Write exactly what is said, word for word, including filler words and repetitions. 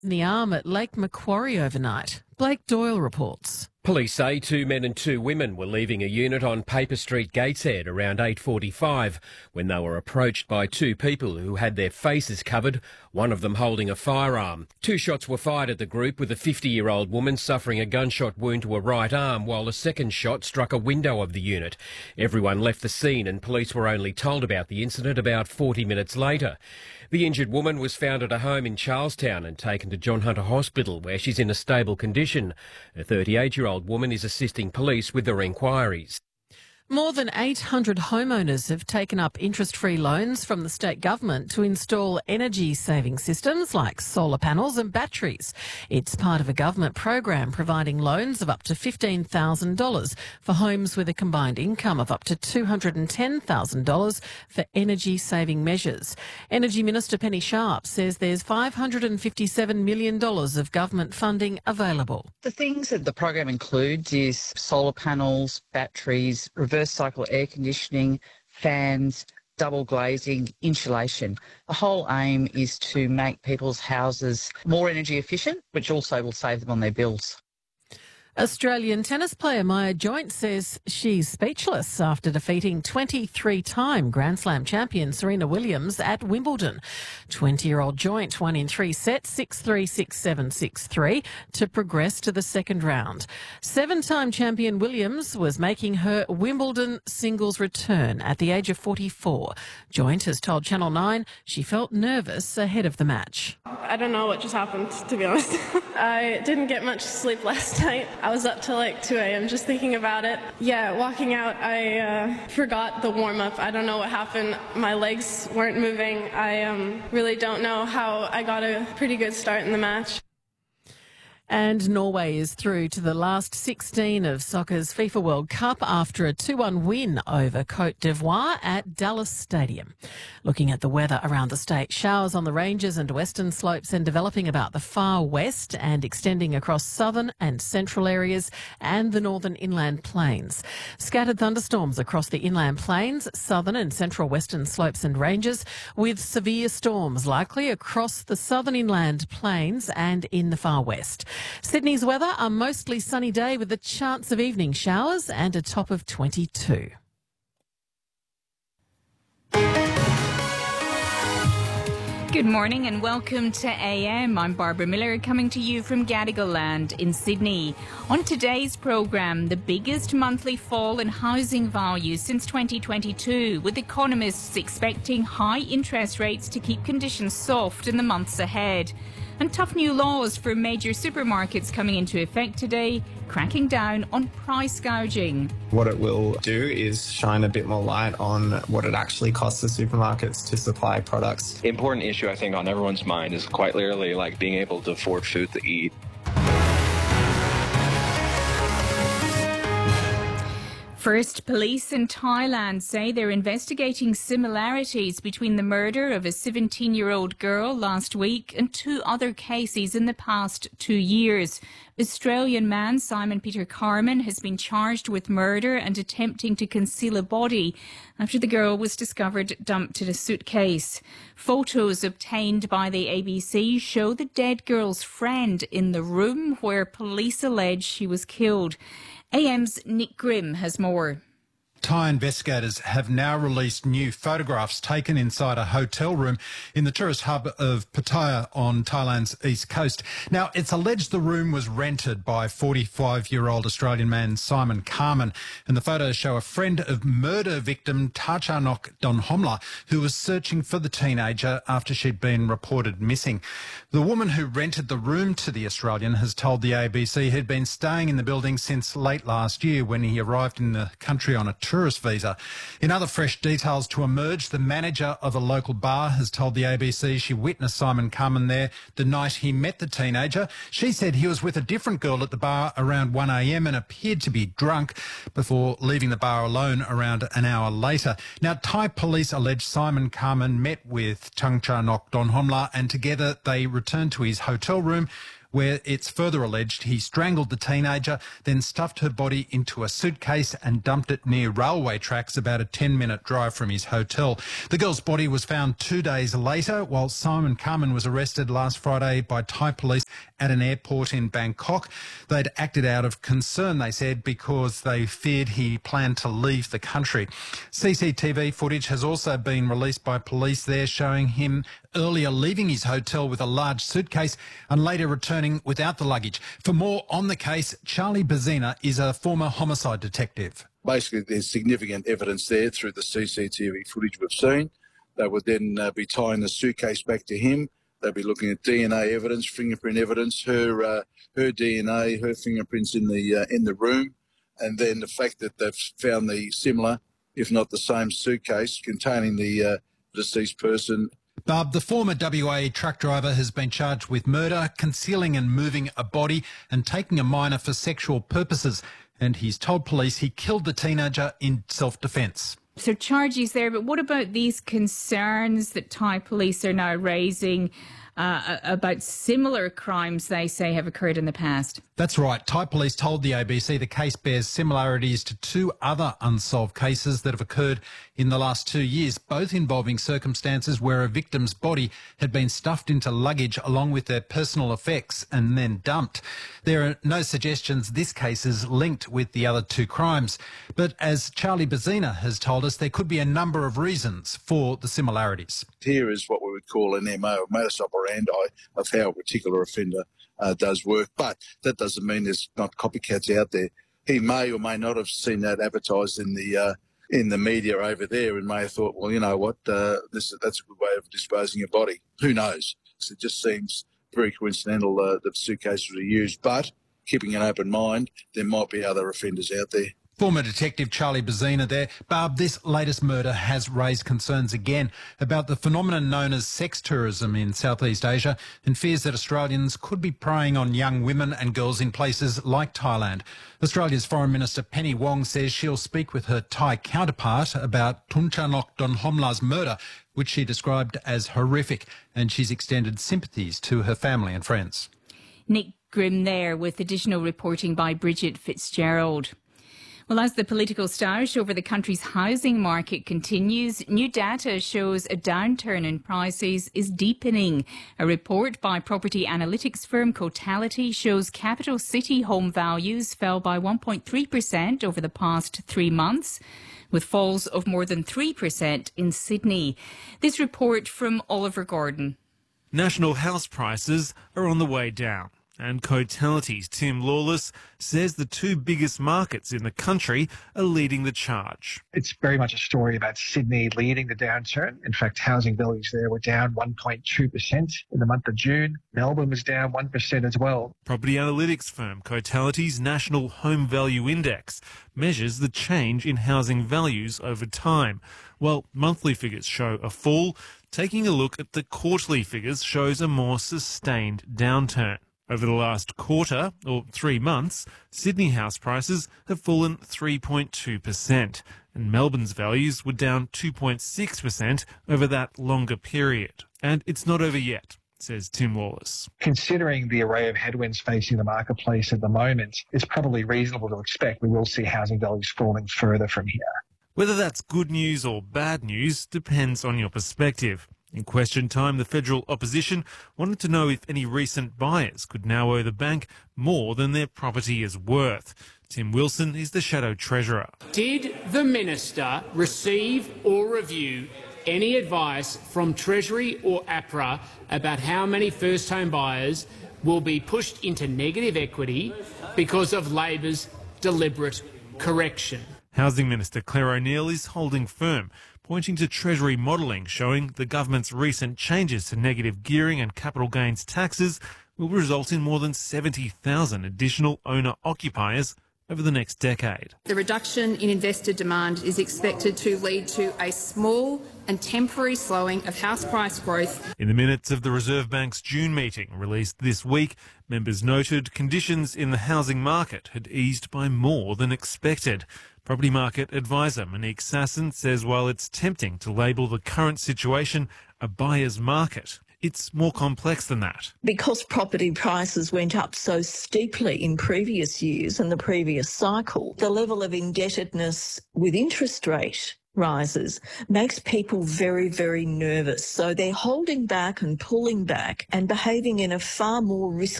in the arm at Lake Macquarie overnight. Blake Doyle reports. Police say two men and two women were leaving a unit on Paper Street, Gateshead, around eight forty-five when they were approached by two people who had their faces covered, one of them holding a firearm. Two shots were fired at the group, with a fifty-year-old woman suffering a gunshot wound to her right arm, while a second shot struck a window of the unit. Everyone left the scene and police were only told about the incident about forty minutes later. The injured woman was found at a home in Charlestown and taken to John Hunter Hospital, where she's in a stable condition. A thirty-eight-year-old woman is assisting police with their inquiries. More than eight hundred homeowners have taken up interest-free loans from the state government to install energy-saving systems like solar panels and batteries. It's part of a government program providing loans of up to fifteen thousand dollars for homes with a combined income of up to two hundred ten thousand dollars for energy-saving measures. Energy Minister Penny Sharp says there's five hundred fifty-seven million dollars of government funding available. The things that the program includes is solar panels, batteries, reverse cycle air conditioning, fans, double glazing, insulation. The whole aim is to make people's houses more energy efficient, which also will save them on their bills. Australian tennis player Maya Joint says she's speechless after defeating twenty-three-time Grand Slam champion Serena Williams at Wimbledon. twenty-year-old Joint won in three sets, six three, six seven, six three, to progress to the second round. Seven-time champion Williams was making her Wimbledon singles return at the age of forty-four. Joint has told Channel nine she felt nervous ahead of the match. I don't know what just happened, to be honest. I didn't get much sleep last night. I was up till like two a.m. just thinking about it. Yeah, walking out, I uh, forgot the warm-up. I don't know what happened. My legs weren't moving. I um, really don't know how I got a pretty good start in the match. And Norway is through to the last sixteen of soccer's FIFA World Cup after a two one win over Cote d'Ivoire at Dallas Stadium. Looking at the weather around the state, showers on the ranges and western slopes and developing about the far west and extending across southern and central areas and the northern inland plains. Scattered thunderstorms across the inland plains, southern and central western slopes and ranges, with severe storms likely across the southern inland plains and in the far west. Sydney's weather, a mostly sunny day with a chance of evening showers and a top of twenty-two. Good morning and welcome to A M. I'm Barbara Miller, coming to you from Gadigal Land in Sydney. On today's programme, the biggest monthly fall in housing values since twenty twenty-two, with economists expecting high interest rates to keep conditions soft in the months ahead. And tough new laws for major supermarkets coming into effect today, cracking down on price gouging. What it will do is shine a bit more light on what it actually costs the supermarkets to supply products. The important issue, I think, on everyone's mind is quite literally like being able to afford food to eat. First, police in Thailand say they're investigating similarities between the murder of a seventeen-year-old girl last week and two other cases in the past two years. Australian man Simon Peter Carman has been charged with murder and attempting to conceal a body after the girl was discovered dumped in a suitcase. Photos obtained by the A B C show the dead girl's friend in the room where police allege she was killed. A M's Nick Grimm has more. Thai investigators have now released new photographs taken inside a hotel room in the tourist hub of Pattaya on Thailand's east coast. Now, it's alleged the room was rented by forty-five-year-old Australian man Simon Carman, and the photos show a friend of murder victim Tachanok Donhomla, who was searching for the teenager after she'd been reported missing. The woman who rented the room to the Australian has told the A B C he'd been staying in the building since late last year when he arrived in the country on a tourist visa. In other fresh details to emerge, the manager of a local bar has told the A B C she witnessed Simon Carman there the night he met the teenager. She said he was with a different girl at the bar around one a m and appeared to be drunk before leaving the bar alone around an hour later. Now, Thai police allege Simon Carman met with Tangchanok Donhomla and together they returned to his hotel room where it's further alleged he strangled the teenager, then stuffed her body into a suitcase and dumped it near railway tracks about a ten-minute drive from his hotel. The girl's body was found two days later, while Simon Carman was arrested last Friday by Thai police at an airport in Bangkok. They'd acted out of concern, they said, because they feared he planned to leave the country. C C T V footage has also been released by police there showing him earlier leaving his hotel with a large suitcase and later returning without the luggage. For more on the case, Charlie Bazina is a former homicide detective. Basically, there's significant evidence there through the C C T V footage we've seen. They would then uh, be tying the suitcase back to him. They'd be looking at D N A evidence, fingerprint evidence, her uh, her D N A, her fingerprints in the uh, in the room, and then the fact that they've found the similar, if not the same, suitcase containing the uh, deceased person. Barb, the former W A truck driver has been charged with murder, concealing and moving a body and taking a minor for sexual purposes. And he's told police he killed the teenager in self-defence. So charges there, but what about these concerns that Thai police are now raising uh, about similar crimes they say have occurred in the past? That's right. Thai police told the A B C the case bears similarities to two other unsolved cases that have occurred in the last two years, both involving circumstances where a victim's body had been stuffed into luggage along with their personal effects and then dumped. There are no suggestions this case is linked with the other two crimes. But as Charlie Bazina has told us, there could be a number of reasons for the similarities. Here is what we would call an M O, modus operandi, of how a particular offender uh, does work. But that doesn't mean there's not copycats out there. He may or may not have seen that advertised in the uh, in the media over there and may have thought, well, you know what, uh, this that's a good way of disposing of a body. Who knows? So it just seems very coincidental uh, that suitcases were used. But keeping an open mind, there might be other offenders out there. Former Detective Charlie Bazina there. Barb, this latest murder has raised concerns again about the phenomenon known as sex tourism in Southeast Asia and fears that Australians could be preying on young women and girls in places like Thailand. Australia's Foreign Minister Penny Wong says she'll speak with her Thai counterpart about Tunchanok Donhomla's murder, which she described as horrific, and she's extended sympathies to her family and friends. Nick Grimm there with additional reporting by Bridget Fitzgerald. Well, as the political stoush over the country's housing market continues, new data shows a downturn in prices is deepening. A report by property analytics firm Cotality shows capital city home values fell by one point three percent over the past three months, with falls of more than three percent in Sydney. This report from Oliver Gordon. National house prices are on the way down. And Cotality's Tim Lawless says the two biggest markets in the country are leading the charge. It's very much a story about Sydney leading the downturn. In fact, housing values there were down one point two percent in the month of June. Melbourne was down one percent as well. Property analytics firm Cotality's National Home Value Index measures the change in housing values over time. While monthly figures show a fall, taking a look at the quarterly figures shows a more sustained downturn. Over the last quarter, or three months, Sydney house prices have fallen three point two percent, and Melbourne's values were down two point six percent over that longer period. And it's not over yet, says Tim Wallace. Considering the array of headwinds facing the marketplace at the moment, it's probably reasonable to expect we will see housing values falling further from here. Whether that's good news or bad news depends on your perspective. In question time, the federal opposition wanted to know if any recent buyers could now owe the bank more than their property is worth. Tim Wilson is the Shadow Treasurer. Did the Minister receive or review any advice from Treasury or APRA about how many first-home buyers will be pushed into negative equity because of Labor's deliberate correction? Housing Minister Claire O'Neil is holding firm, pointing to Treasury modelling showing the government's recent changes to negative gearing and capital gains taxes will result in more than seventy thousand additional owner-occupiers over the next decade. The reduction in investor demand is expected to lead to a small and temporary slowing of house price growth. In the minutes of the Reserve Bank's June meeting released this week, members noted conditions in the housing market had eased by more than expected. Property market advisor Monique Sasson says while it's tempting to label the current situation a buyer's market, it's more complex than that. Because property prices went up so steeply in previous years and the previous cycle, the level of indebtedness with interest rate rises makes people very, very nervous. So they're holding back and pulling back and behaving in a far more risk